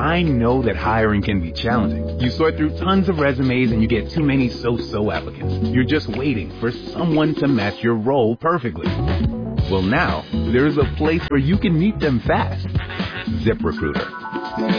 I know that hiring can be challenging. You sort through tons of resumes and you get too many so-so applicants. You're just waiting for someone to match your role perfectly. Well, now, there's a place where you can meet them fast. ZipRecruiter.